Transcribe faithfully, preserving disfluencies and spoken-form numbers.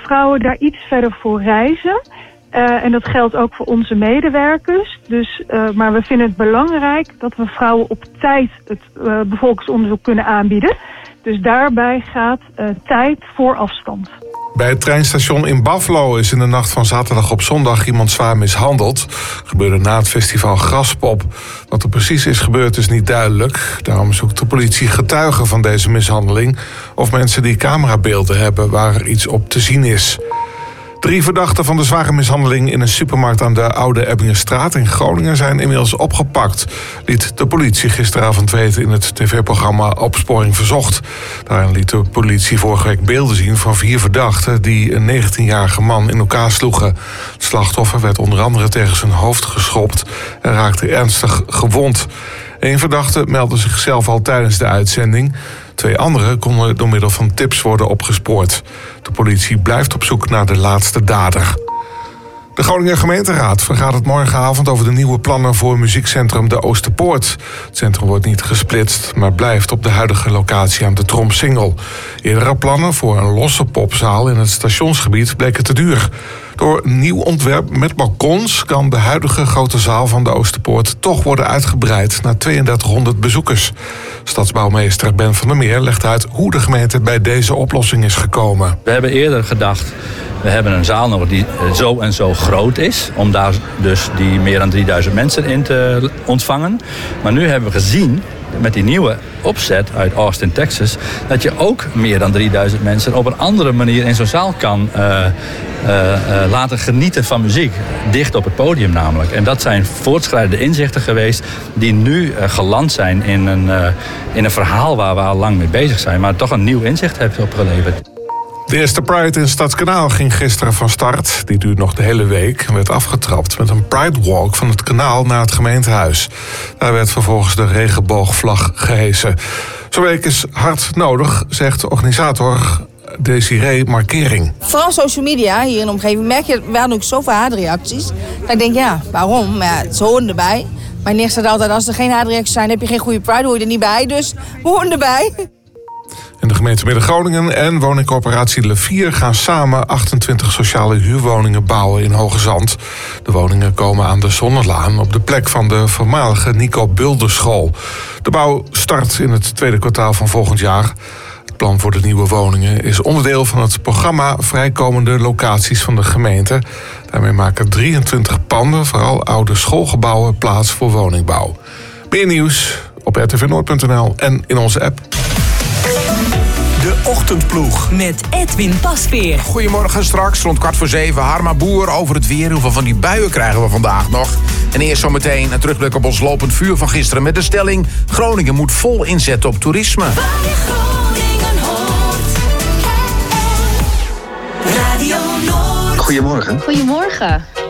vrouwen daar iets verder voor reizen. Uh, en dat geldt ook voor onze medewerkers. Dus, uh, maar we vinden het belangrijk dat we vrouwen op tijd het uh, bevolkingsonderzoek kunnen aanbieden. Dus daarbij gaat uh, tijd voor afstand. Bij het treinstation in Buffalo is in de nacht van zaterdag op zondag iemand zwaar mishandeld. Gebeurde na het festival Graspop. Wat er precies is gebeurd is niet duidelijk. Daarom zoekt de politie getuigen van deze mishandeling of mensen die camerabeelden hebben waar er iets op te zien is. Drie verdachten van de zware mishandeling in een supermarkt aan de Oude Ebbingerstraat in Groningen zijn inmiddels opgepakt, liet de politie gisteravond weten in het tv-programma Opsporing Verzocht. Daarin liet de politie vorige week beelden zien van vier verdachten die een negentienjarige man in elkaar sloegen. Het slachtoffer werd onder andere tegen zijn hoofd geschopt en raakte ernstig gewond. Eén verdachte meldde zichzelf al tijdens de uitzending. Twee anderen konden door middel van tips worden opgespoord. De politie blijft op zoek naar de laatste dader. De Groninger gemeenteraad vergaat morgenavond over de nieuwe plannen voor muziekcentrum De Oosterpoort. Het centrum wordt niet gesplitst, maar blijft op de huidige locatie aan de Trompsingel. Eerdere plannen voor een losse popzaal in het stationsgebied bleken te duur. Door een nieuw ontwerp met balkons kan de huidige grote zaal van de Oosterpoort toch worden uitgebreid naar tweeëndertighonderd bezoekers. Stadsbouwmeester Ben van der Meer legt uit hoe de gemeente bij deze oplossing is gekomen. We hebben eerder gedacht, we hebben een zaal nodig die zo en zo groot is, om daar dus die meer dan drieduizend mensen in te ontvangen. Maar nu hebben we gezien, met die nieuwe opzet uit Austin, Texas, dat je ook meer dan drieduizend mensen op een andere manier in zo'n zaal kan uh, uh, uh, laten genieten van muziek. Dicht op het podium namelijk. En dat zijn voortschrijdende inzichten geweest die nu uh, geland zijn in een, uh, in een verhaal waar we al lang mee bezig zijn, maar toch een nieuw inzicht heeft opgeleverd. De eerste Pride in Stadskanaal ging gisteren van start. Die duurt nog de hele week en werd afgetrapt met een Pride Walk van het kanaal naar het gemeentehuis. Daar werd vervolgens de regenboogvlag gehesen. Zo'n week is hard nodig, zegt organisator Desiree Markering. Vooral social media hier in de omgeving merk je, we hadden ook zoveel haatreacties. Dat ik denk, ja, waarom? Maar ja, ze horen erbij. Maar neer staat altijd, als er geen haatreacties zijn, heb je geen goede Pride, hoor je er niet bij. Dus we horen erbij. En de gemeente Midden-Groningen en woningcorporatie Le Vier gaan samen achtentwintig sociale huurwoningen bouwen in Hoge Zand. De woningen komen aan de Zonnelaan op de plek van de voormalige Nico Bulderschool. De bouw start in het tweede kwartaal van volgend jaar. Het plan voor de nieuwe woningen is onderdeel van het programma Vrijkomende Locaties van de gemeente. Daarmee maken drieëntwintig panden, vooral oude schoolgebouwen, plaats voor woningbouw. Meer nieuws op r t v noord punt n l en in onze app. De Ochtendploeg. Met Edwin Pasveer. Goedemorgen, straks rond kwart voor zeven. Harma Boer over het weer. Hoeveel van die buien krijgen we vandaag nog? En eerst zometeen een terugblik op ons lopend vuur van gisteren met de stelling: Groningen moet vol inzetten op toerisme. Goedemorgen. Goedemorgen.